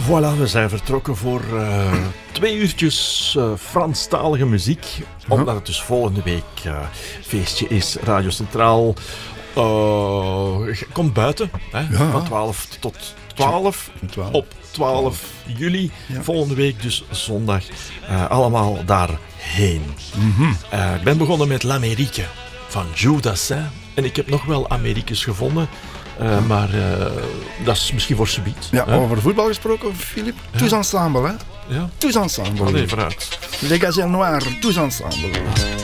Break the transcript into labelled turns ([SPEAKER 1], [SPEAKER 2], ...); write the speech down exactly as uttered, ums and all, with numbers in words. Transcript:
[SPEAKER 1] Voilà, we zijn vertrokken voor uh, twee uurtjes uh, Franstalige muziek. Omdat het dus volgende week uh, feestje is. Radio Centraal uh, komt buiten. Hè, ja. Van twaalf tot twaalf. Op twaalf juli. Ja. Volgende week dus zondag. Uh, allemaal daarheen. Mm-hmm. Uh, ik ben begonnen met L'Amérique van Judas. Hè. En ik heb nog wel Amerikes gevonden. Uh, maar uh, dat is misschien voor subiet.
[SPEAKER 2] Ja, hè? Over voetbal gesproken, Philippe. Ja. Tous ensemble, hè?
[SPEAKER 1] Ja.
[SPEAKER 2] Tous ensemble.
[SPEAKER 1] Allee, vooruit.
[SPEAKER 2] Les Gazelles Noirs, tous ensemble.